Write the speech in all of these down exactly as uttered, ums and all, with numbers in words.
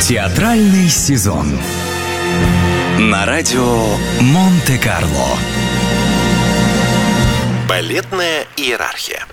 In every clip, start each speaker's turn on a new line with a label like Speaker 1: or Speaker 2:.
Speaker 1: Театральный сезон на радио Монте-Карло.
Speaker 2: Балетная иерархия.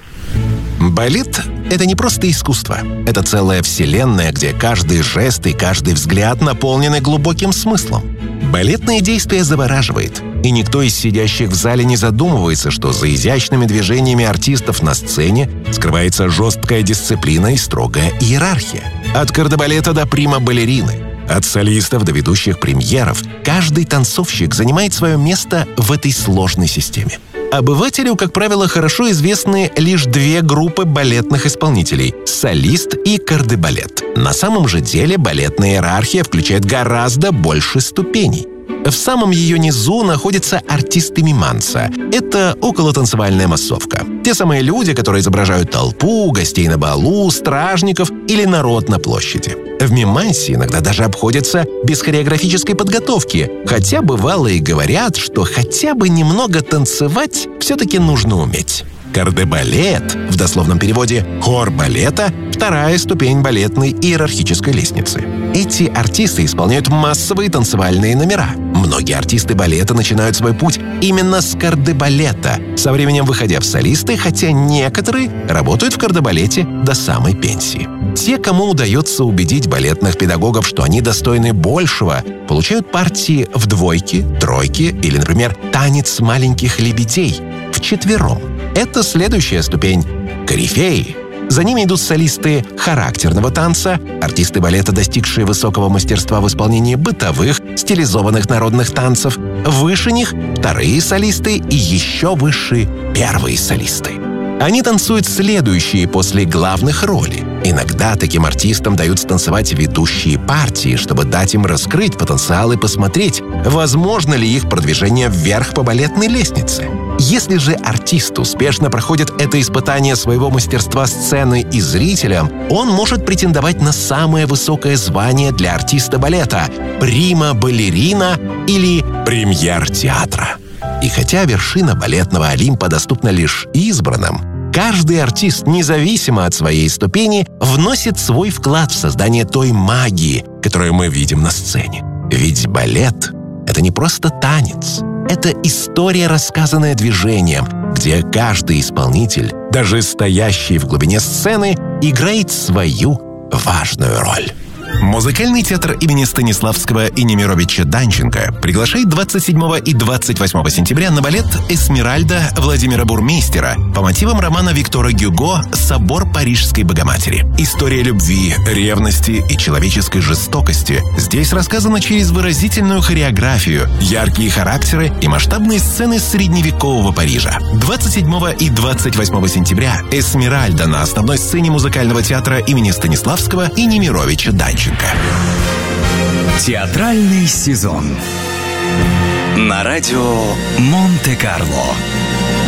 Speaker 2: Балет — это не просто искусство. Это целая вселенная, где каждый жест и каждый взгляд наполнены глубоким смыслом. Балетное действие завораживает, и никто из сидящих в зале не задумывается, что за изящными движениями артистов на сцене скрывается жесткая дисциплина и строгая иерархия. От кардебалета до прима-балерины, от солистов до ведущих премьеров, каждый танцовщик занимает свое место в этой сложной системе. Обывателю, как правило, хорошо известны лишь две группы балетных исполнителей – солист и кардебалет. На самом же деле балетная иерархия включает гораздо больше ступеней. В самом ее низу находятся артисты-миманса. Это околотанцевальная массовка. Те самые люди, которые изображают толпу, гостей на балу, стражников или народ на площади. В мимансе иногда даже обходятся без хореографической подготовки, хотя бывало и говорят, что хотя бы немного танцевать все-таки нужно уметь. Кардебалет, в дословном переводе «хор балета», вторая ступень балетной иерархической лестницы. Эти артисты исполняют массовые танцевальные номера. Многие артисты балета начинают свой путь именно с кардебалета, со временем выходя в солисты, хотя некоторые работают в кардебалете до самой пенсии. Те, кому удается убедить балетных педагогов, что они достойны большего, получают партии в двойке, тройке или, например, танец маленьких лебедей вчетвером. Это следующая ступень – корифеи. За ними идут солисты характерного танца, артисты балета, достигшие высокого мастерства в исполнении бытовых, стилизованных народных танцев. Выше них – вторые солисты и еще выше – первые солисты. Они танцуют следующие после главных ролей. Иногда таким артистам дают станцевать ведущие партии, чтобы дать им раскрыть потенциал и посмотреть, возможно ли их продвижение вверх по балетной лестнице. Если же артист успешно проходит это испытание своего мастерства сцены и зрителям, он может претендовать на самое высокое звание для артиста балета – прима-балерина или премьер театра. И хотя вершина балетного Олимпа доступна лишь избранным, каждый артист, независимо от своей ступени, вносит свой вклад в создание той магии, которую мы видим на сцене. Ведь балет — это не просто танец. Это история, рассказанная движением, где каждый исполнитель, даже стоящий в глубине сцены, играет свою важную роль. Музыкальный театр имени Станиславского и Немировича Данченко приглашает двадцать седьмого и двадцать восьмого сентября на балет «Эсмеральда» Владимира Бурмейстера по мотивам романа Виктора Гюго «Собор Парижской Богоматери». История любви, ревности и человеческой жестокости здесь рассказана через выразительную хореографию, яркие характеры и масштабные сцены средневекового Парижа. двадцать седьмого и двадцать восьмого сентября «Эсмеральда» на основной сцене музыкального театра имени Станиславского и Немировича Данченко.
Speaker 1: Театральный сезон на радио Монте-Карло.